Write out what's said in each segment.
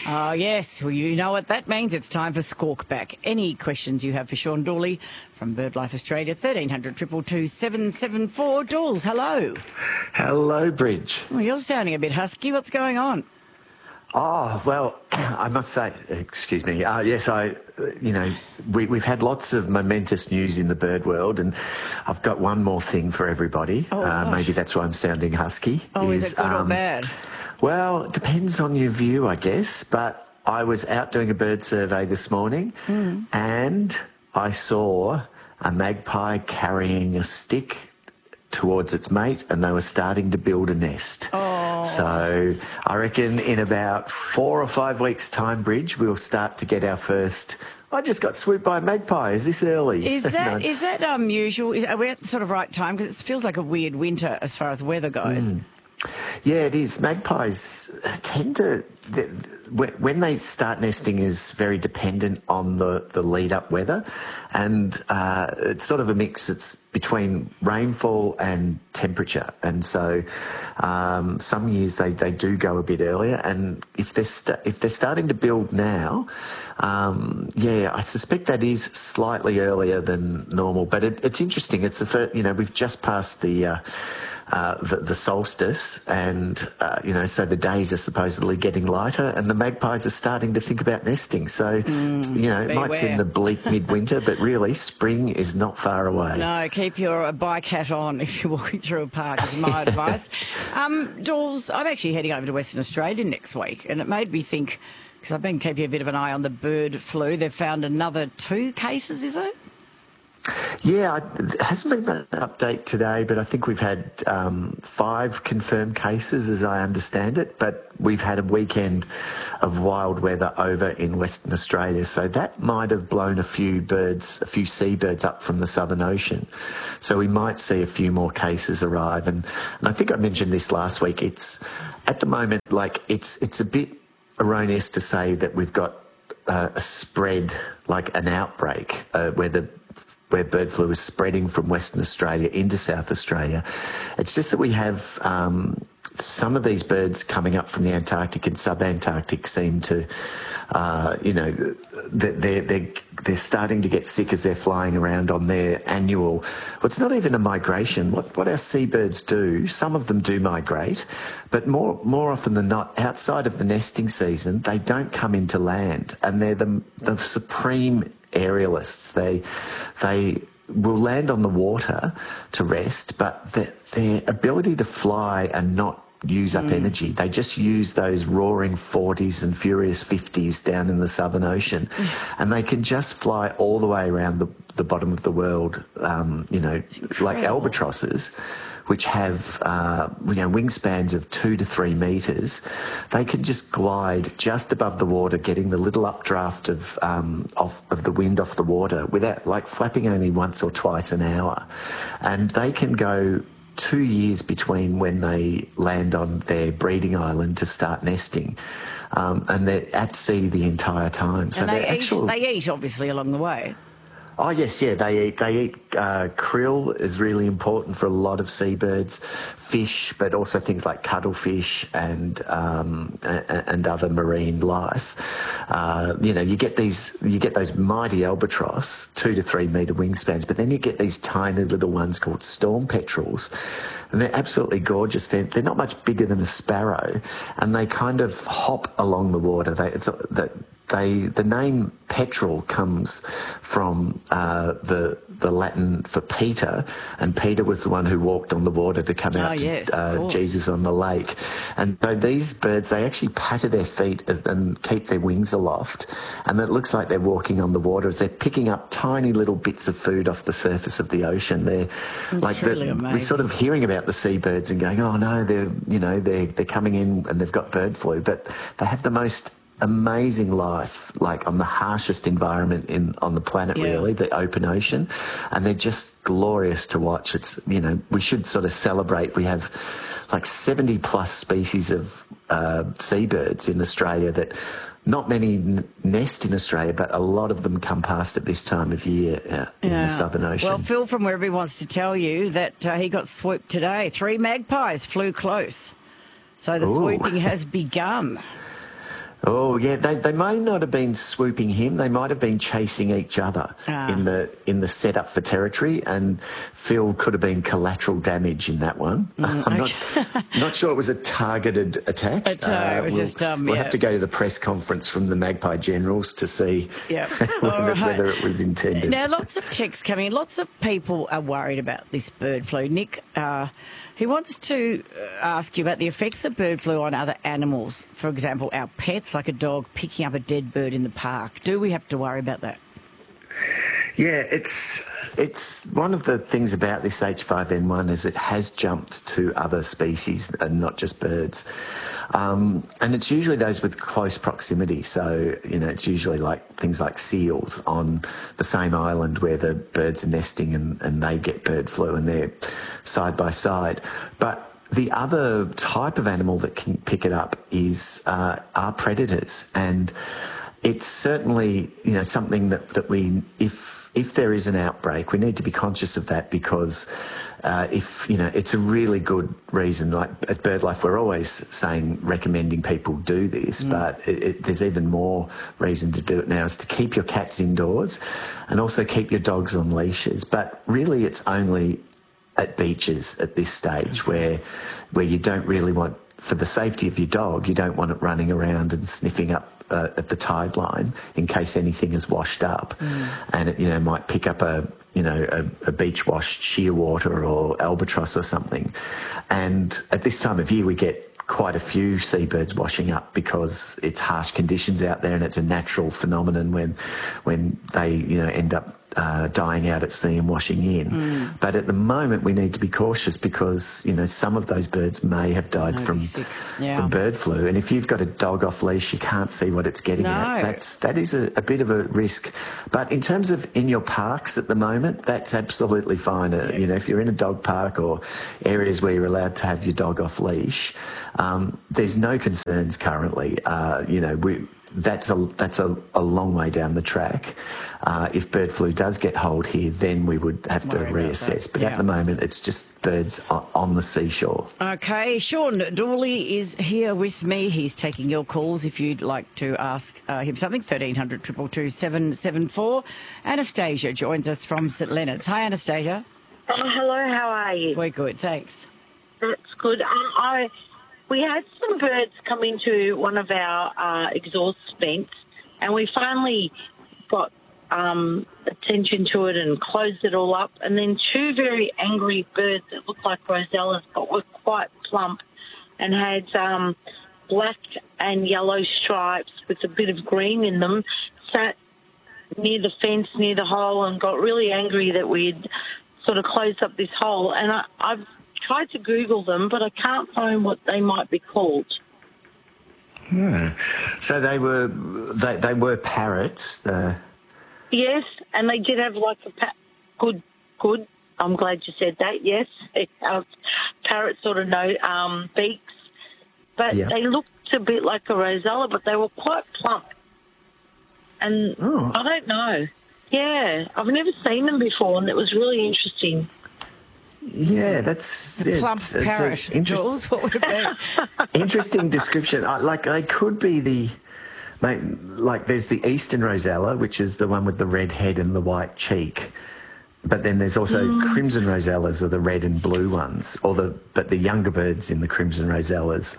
Oh, yes. Well, you know what that means. It's time for Squawk Back. Any questions you have for Sean Dawley from BirdLife Australia, 1300 222 774. Dawes, hello. Hello, Bridge. Well, you're sounding a bit husky. What's going on? Oh, well, I must say, excuse me, yes, we've had lots of momentous news in the bird world, and I've got one more thing for everybody. Maybe that's why I'm sounding husky. Oh, is it good or bad? Well, it depends on your view, I guess, but I was out doing a bird survey this morning and I saw a magpie carrying a stick towards its mate, and they were starting to build a nest. So I reckon in about 4 or 5 weeks' time, Bridge, we'll start to get our first... I just got swooped by a magpie. Is this early? Is that unusual? Are we at the sort of right time? Because it feels like a weird winter as far as weather goes. Yeah, it is. Magpies tend to... When they start nesting is very dependent on the lead-up weather, and it's sort of a mix. It's between rainfall and temperature, and so some years they do go a bit earlier. And if they're starting to build now, I suspect that is slightly earlier than normal. But it's interesting. It's the first, we've just passed the solstice, and so the days are supposedly getting lighter, and the magpies are starting to think about nesting. So it might seem the bleak midwinter, but really spring is not far away. No, keep your bike hat on if you're walking through a park is my advice. Dawes, I'm actually heading over to Western Australia next week, and it made me think, because I've been keeping a bit of an eye on the bird flu. They've found another 2 cases, is it? Yeah, it hasn't been an update today, but I think we've had 5 confirmed cases, as I understand it. But we've had a weekend of wild weather over in Western Australia, so that might have blown a few seabirds up from the Southern Ocean. So we might see a few more cases arrive. And I think I mentioned this last week. It's at the moment it's a bit erroneous to say that we've got a spread, like an outbreak, where bird flu is spreading from Western Australia into South Australia. It's just that we have some of these birds coming up from the Antarctic and subantarctic seem to, they're starting to get sick as they're flying around on their annual... Well, it's not even a migration. What our seabirds do, some of them do migrate, but more often than not, outside of the nesting season, they don't come into land, and they're the supreme aerialists. They will land on the water to rest, but their ability to fly and not use up energy, they just use those roaring 40s and furious 50s down in the Southern Ocean, and they can just fly all the way around the bottom of the world, like albatrosses, which have wingspans of 2 to 3 metres. They can just glide just above the water, getting the little updraft of the wind off the water without flapping only once or twice an hour, and they can go 2 years between when they land on their breeding island to start nesting, and they're at sea the entire time. So and they eat obviously along the way. Oh yes, yeah. They eat krill is really important for a lot of seabirds, fish, but also things like cuttlefish and other marine life. You get those mighty albatross, 2 to 3 metre wingspans, but then you get these tiny little ones called storm petrels, and they're absolutely gorgeous. They're not much bigger than a sparrow, and they kind of hop along the water. The name petrel comes from the Latin for Peter, and Peter was the one who walked on the water to come out to Jesus on the lake. And so these birds, they actually patter their feet and keep their wings aloft, and it looks like they're walking on the water as they're picking up tiny little bits of food off the surface of the ocean. We're sort of hearing about the seabirds and going, oh no, they're coming in and they've got bird flu, but they have the most amazing life, on the harshest environment on the planet, really, the open ocean, and they're just glorious to watch. It's, we should sort of celebrate. We have 70 plus species of seabirds in Australia that not many nest in Australia, but a lot of them come past at this time of year in the Southern Ocean. Well, Phil from Werribee wants to tell you that he got swooped today. 3 magpies flew close. So the swooping has begun. Oh yeah, they may not have been swooping him. They might have been chasing each other in the setup for territory, and Phil could have been collateral damage in that one. I'm not sure it was a targeted attack. It was just we'll have to go to the press conference from the Magpie Generals to see whether it was intended. Now, lots of texts coming in. Lots of people are worried about this bird flu. Nick, he wants to ask you about the effects of bird flu on other animals. For example, our pets, like a dog picking up a dead bird in the park. Do we have to worry about that? Yeah, it's one of the things about this H5N1 is it has jumped to other species and not just birds. And it's usually those with close proximity. So, it's usually like things like seals on the same island where the birds are nesting and they get bird flu and they're side by side. But the other type of animal that can pick it up are predators. And it's certainly, something that we, if there is an outbreak, we need to be conscious of that because it's a really good reason. Like at BirdLife, we're always recommending people do this, but there's even more reason to do it now is to keep your cats indoors and also keep your dogs on leashes. But really, it's only at beaches at this stage where you don't really want, for the safety of your dog, you don't want it running around and sniffing up at the tide line in case anything is washed up, and it might pick up a beach washed shearwater or albatross or something. And at this time of year, we get quite a few seabirds washing up because it's harsh conditions out there, and it's a natural phenomenon when they end up dying out at sea and washing in. But at the moment we need to be cautious because some of those birds may have died from bird flu, and if you've got a dog off leash you can't see what it's getting at. That is a bit of a risk. But in terms of in your parks at the moment, that's absolutely fine. If you're in a dog park or areas where you're allowed to have your dog off leash, there's no concerns currently. That's a long way down the track. If bird flu does get hold here, then we would have to reassess. But at the moment, it's just birds on the seashore. Okay, Sean Dawley is here with me. He's taking your calls if you'd like to ask him something. 1300 222 774. Anastasia joins us from St Leonard's. Hi, Anastasia. Hello, how are you? We're good, thanks. That's good. We had some birds come into one of our exhaust vents, and we finally got attention to it and closed it all up. And then two very angry birds that looked like rosellas but were quite plump and had black and yellow stripes with a bit of green in them sat near the fence, near the hole, and got really angry that we'd sort of closed up this hole. And I've tried to Google them, but I can't find what they might be called. So they were parrots. Yes, and they did have like good. I'm glad you said that. Yes, parrots sort of beaks, but they looked a bit like a rosella, but they were quite plump. And I don't know. Yeah, I've never seen them before, and it was really interesting. Yeah, that's the plump parrot. Jules, what would it be? Interesting description. They could be there's the Eastern Rosella, which is the one with the red head and the white cheek. But then there's also Crimson Rosellas are the red and blue ones. But the younger birds in the Crimson Rosellas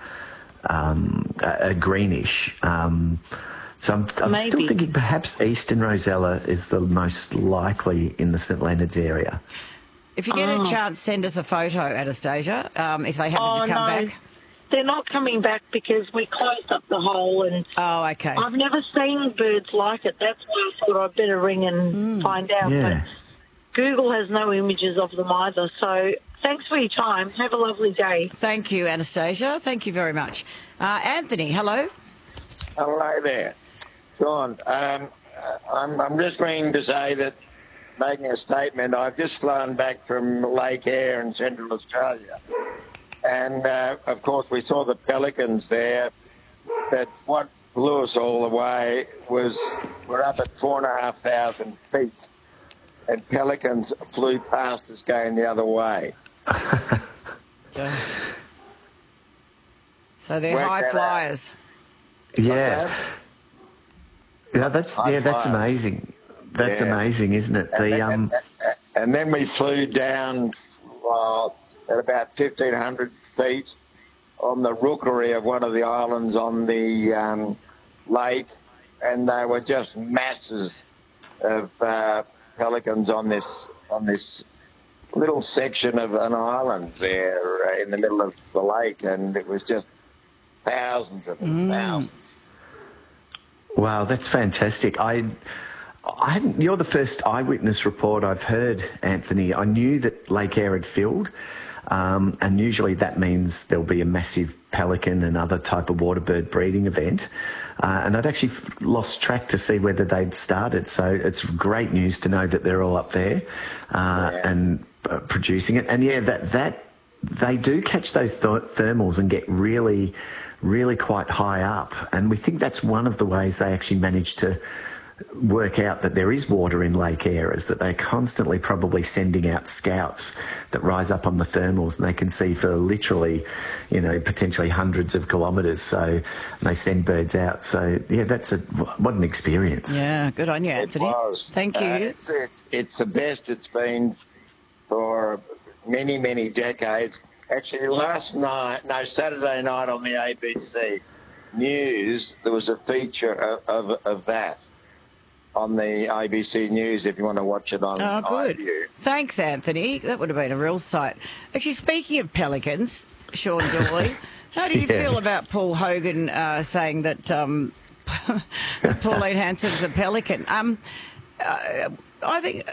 are greenish. So I'm still thinking perhaps Eastern Rosella is the most likely in the St Leonard's area. If you get a chance, send us a photo, Anastasia, if they happen to come back. They're not coming back because we closed up the hole. And okay. I've never seen birds like it. That's why I thought I'd better ring and find out. Yeah. But Google has no images of them either. So thanks for your time. Have a lovely day. Thank you, Anastasia. Thank you very much. Anthony, hello. Hello there. Sean, I'm just ringing to say that, making a statement, I've just flown back from Lake Eyre in Central Australia. And, of course, we saw the pelicans there. But what blew us all away was we're up at 4,500 feet. And pelicans flew past us going the other way. So they're high flyers. Yeah. Like That's amazing. That's amazing, isn't it? And then we flew down at about 1,500 feet on the rookery of one of the islands on the lake, and they were just masses of pelicans on this little section of an island there in the middle of the lake, and it was just thousands of them, thousands. Wow, that's fantastic. You're the first eyewitness report I've heard, Anthony. I knew that Lake Eyre had filled, and usually that means there'll be a massive pelican and other type of waterbird breeding event. And I'd actually lost track to see whether they'd started. So it's great news to know that they're all up there and producing it. And that they do catch those thermals and get really, really quite high up. And we think that's one of the ways they actually manage to work out that there is water in Lake Eyre, is that they're constantly probably sending out scouts that rise up on the thermals, and they can see for literally, potentially hundreds of kilometres. So they send birds out. So, what an experience. Yeah, good on you, Anthony. It was. Thank you. It's the best it's been for many, many decades. Actually, Saturday night on the ABC News, there was a feature of that on the ABC News, if you want to watch it on good. iView. Thanks, Anthony. That would have been a real sight. Actually, speaking of pelicans, Sean Dooley, how do you feel about Paul Hogan saying that Pauline Hanson's a pelican? I think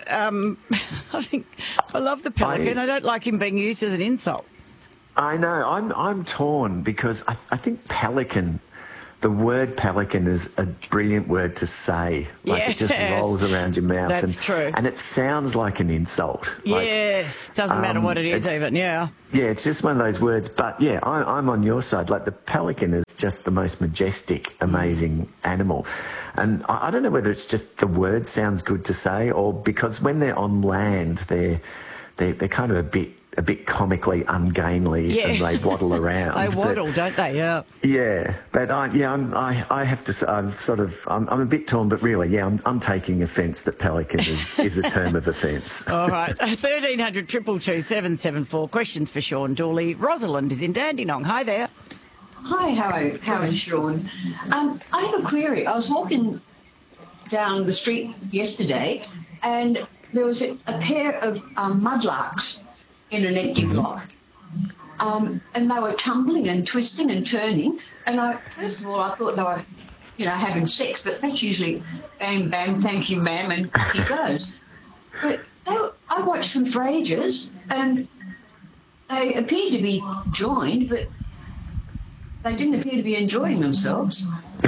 I love the pelican. I don't like him being used as an insult. I know. I'm torn because I think pelican. The word pelican is a brilliant word to say. It just rolls around your mouth. That's true. And it sounds like an insult. Yes. Doesn't matter what it is even, Yeah, it's just one of those words. But, I'm on your side. Like, the pelican is just the most majestic, amazing animal. And I don't know whether it's just the word sounds good to say, or because when they're on land, they're kind of a bit comically ungainly, and they waddle around. They waddle, don't they? Yeah. Yeah, but I have to say, I'm a bit torn, but really, I'm taking offence that pelican is a term of offence. All right, 1300 222 774. Questions for Sean Dooley. Rosalind is in Dandenong. Hi there. Hi, how is Sean? I have a query. I was walking down the street yesterday, and there was a pair of mudlarks in an empty block. And they were tumbling and twisting and turning. And first of all, I thought they were, having sex, but that's usually bang, bang, thank you, ma'am, and he goes. But I watched them for ages, and they appeared to be joined, but they didn't appear to be enjoying themselves.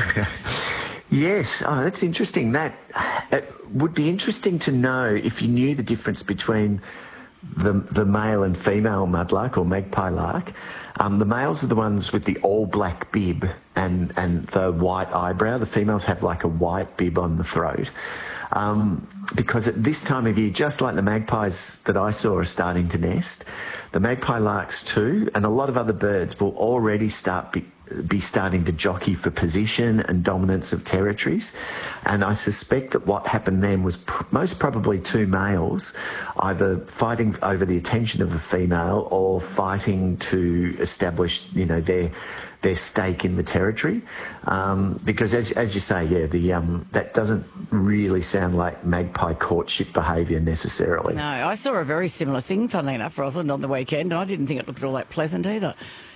Yes, that's interesting. It would be interesting to know if you knew the difference between the male and female mudlark or magpie lark. The males are the ones with the all black bib and the white eyebrow. The females have like a white bib on the throat. Because at this time of year, just like the magpies that I saw are starting to nest, the magpie larks too, and a lot of other birds will already be starting to jockey for position and dominance of territories. And I suspect that what happened then was most probably two males either fighting over the attention of the female or fighting to establish, their stake in the territory. Because as you say, that doesn't really sound like magpie courtship behaviour necessarily. No, I saw a very similar thing, funnily enough, Rosalind, on the weekend, and I didn't think it looked all that pleasant either.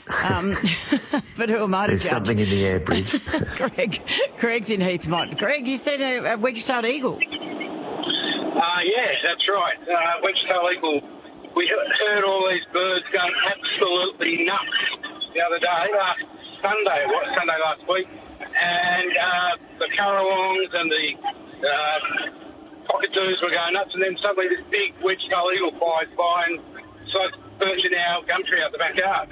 But who am I to There's judge? something in the air, Bridge. Greg's in Heathmont. Greg, you seen a wedge-tailed eagle? Yeah, that's right. Wedge-tailed eagle. We heard all these birds going absolutely nuts the other day, Sunday last week, and the currawongs and the cockatoos were going nuts, and then suddenly this big wedge-tailed eagle flies by and starts searching our gum tree out the backyard.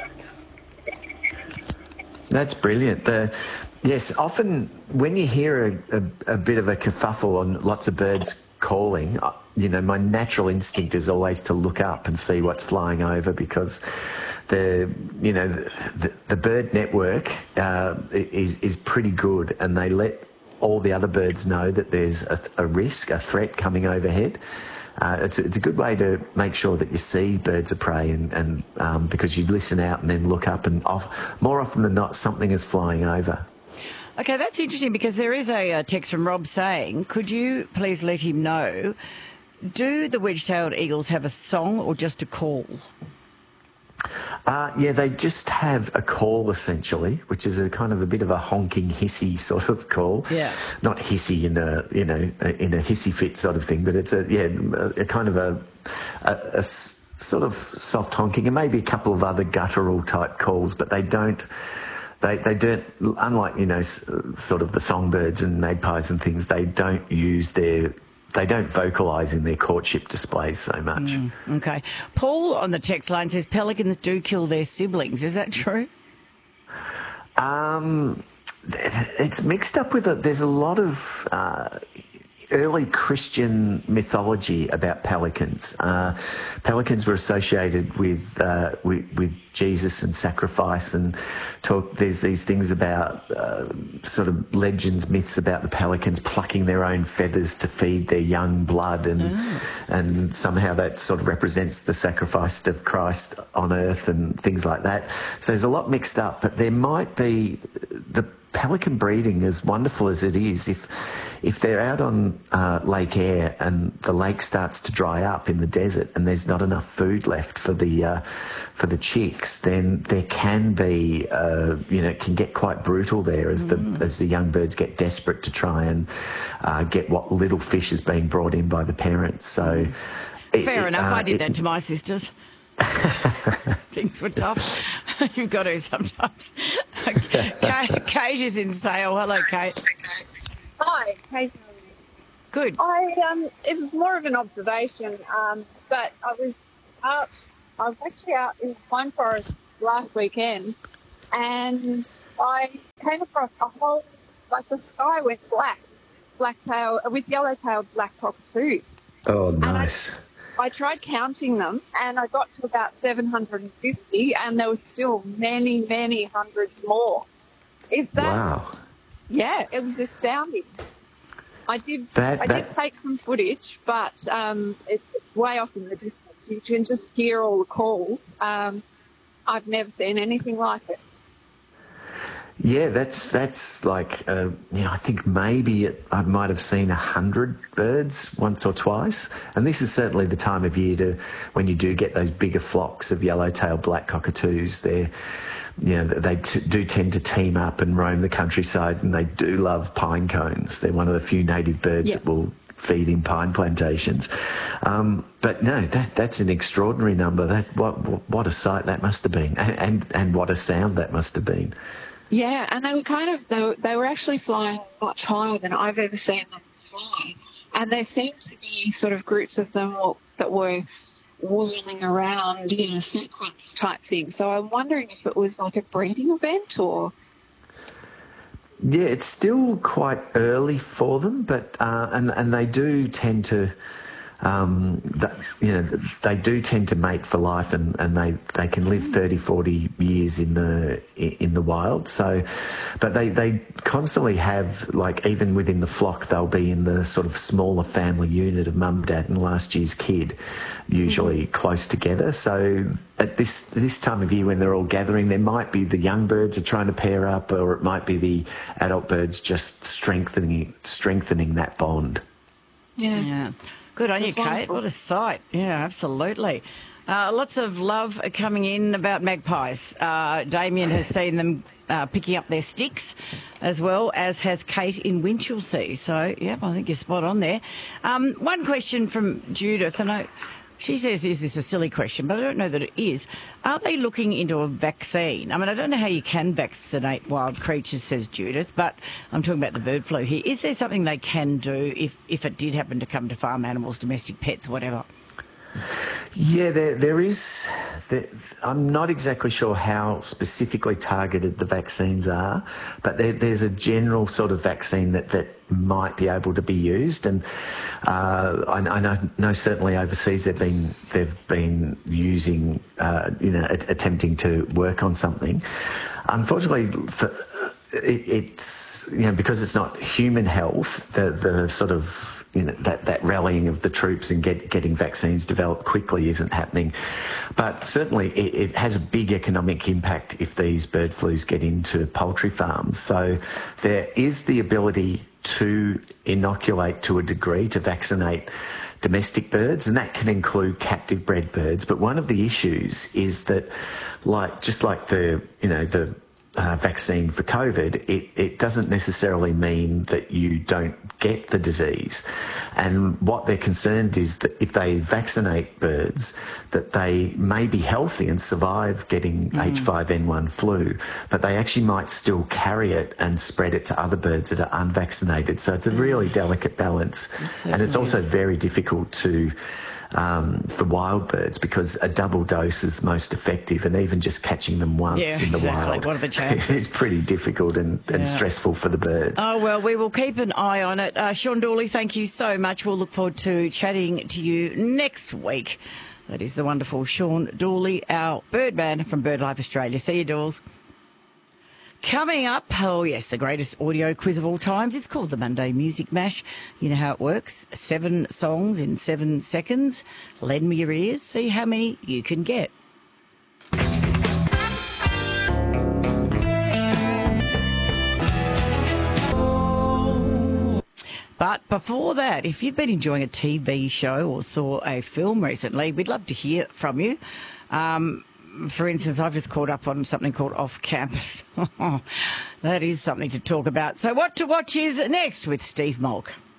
That's brilliant. Yes, often when you hear a bit of a kerfuffle and lots of birds calling, my natural instinct is always to look up and see what's flying over, because the bird network is pretty good, and they let all the other birds know that there's a risk, a threat coming overhead. It's a good way to make sure that you see birds of prey, and because you listen out and then look up, and more often than not, something is flying over. Okay, that's interesting, because there is a text from Rob saying, could you please let him know, do the wedge-tailed eagles have a song or just a call? Yeah, they just have a call, essentially, which is a kind of a bit of a honking, hissy sort of call. Yeah. Not hissy in a hissy fit sort of thing, but it's a kind of a sort of soft honking, and maybe a couple of other guttural type calls, but they don't. They don't, unlike, sort of the songbirds and magpies and things, they don't vocalise in their courtship displays so much. Okay. Paul on the text line says pelicans do kill their siblings. Is that true? It's mixed up with it. There's a lot of early Christian mythology about pelicans. Pelicans were associated with Jesus and sacrifice, and there's these things about sort of legends, myths about the pelicans plucking their own feathers to feed their young blood, and somehow that sort of represents the sacrifice of Christ on earth and things like that. So there's a lot mixed up, but there might be the pelican breeding, as wonderful as it is, if they're out on Lake Eyre and the lake starts to dry up in the desert and there's not enough food left for the chicks, then there can be it can get quite brutal there as the young birds get desperate to try and get what little fish is being brought in by the parents. So fair enough. I did that to my sisters. Things were tough. You've got to sometimes. Kate is in Sale. Hello, Kate. Hi, Kate. Good. It was more of an observation, but I was actually out in the Pine Forest last weekend, and I came across the sky went with yellow-tailed black cockatoos. Oh, nice. I tried counting them, and I got to about 750, and there was still many, many hundreds more. Wow. Yeah, it was astounding. I did take some footage, but it's way off in the distance. You can just hear all the calls. I've never seen anything like it. Yeah, that's like, I think maybe I might have seen 100 birds once or twice. And this is certainly the time of year when you do get those bigger flocks of yellow-tailed black cockatoos. They do tend to team up and roam the countryside, and they do love pine cones. They're one of the few native birds that will feed in pine plantations. But no, that's an extraordinary number. What a sight that must have been, and what a sound that must have been. Yeah, and they were they were actually flying much higher than I've ever seen them fly. And there seemed to be sort of groups of them that were whirling around in a sequence type thing. So I'm wondering if it was like a breeding event or... Yeah, it's still quite early for them, but and they do tend to... they do tend to mate for life, and they can live 30, 40 years in the wild. So, but they constantly have, like, even within the flock, they'll be in the sort of smaller family unit of mum, dad, and last year's kid, usually close together. So at this time of year when they're all gathering, there might be the young birds are trying to pair up, or it might be the adult birds just strengthening that bond. Yeah. Good on you, Kate. Wonderful. What a sight. Yeah, absolutely. Lots of love coming in about magpies. Damien has seen them picking up their sticks, as well as has Kate in Winchelsea. So, yeah, I think you're spot on there. One question from Judith, and she says, is this a silly question, but I don't know that it is. Are they looking into a vaccine? I mean, I don't know how you can vaccinate wild creatures, says Judith, but I'm talking about the bird flu here. Is there something they can do if it did happen to come to farm animals, domestic pets, whatever? Yeah, there is. I'm not exactly sure how specifically targeted the vaccines are, but there's a general sort of vaccine that might be able to be used, and I know certainly overseas they've been using, attempting to work on something. Unfortunately, it's because it's not human health, the sort of that rallying of the troops and getting vaccines developed quickly isn't happening. But certainly it has a big economic impact if these bird flus get into poultry farms. So there is the ability to inoculate to a degree, to vaccinate domestic birds, and that can include captive bred birds. But one of the issues is that, just like the vaccine for COVID, it doesn't necessarily mean that you don't get the disease. And what they're concerned is that if they vaccinate birds, that they may be healthy and survive getting H5N1 flu, but they actually might still carry it and spread it to other birds that are unvaccinated. So it's a really delicate balance. And it's also very difficult for wild birds, because a double dose is most effective, and even just catching them once in the wild, what are the chances? It's pretty difficult and stressful for the birds. Oh, well, we will keep an eye on it. Sean Dawley, thank you so much. We'll look forward to chatting to you next week. That is the wonderful Sean Dawley, our birdman from BirdLife Australia. See you, Dawes. Coming up, oh yes, the greatest audio quiz of all times. It's called the Monday Music Mash. You know how it works. 7 songs in 7 seconds. Lend me your ears. See how many you can get. But before that, if you've been enjoying a TV show or saw a film recently, we'd love to hear from you. For instance, I've just caught up on something called Off Campus. That is something to talk about. So What to Watch is next with Steve Malk.